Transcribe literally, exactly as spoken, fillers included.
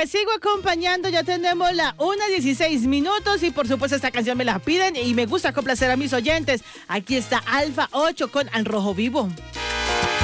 Les sigo acompañando, ya tenemos la una dieciséis minutos y por supuesto esta canción me la piden y me gusta complacer a mis oyentes. Aquí está Alfa ocho con Al Rojo Vivo.